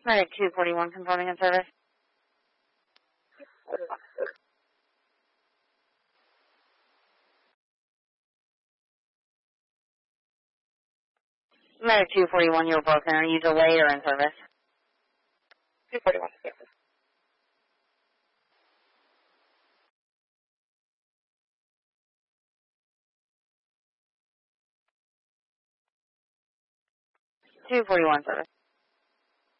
Medic 241 confirming in service. Medic 241, you're broken. Are you delayed or in service? 241, yes. 241 service.